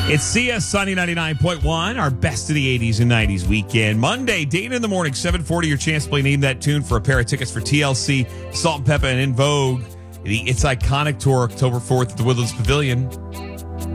It's CS Sunny 99.1, our best of the 80s and 90s weekend. Monday, Dana in the morning, 7:40. Your chance to play Name That Tune for a pair of tickets for TLC, Salt and Pepper, and In Vogue. The It's Iconic Tour, October 4th at the Woodlands Pavilion.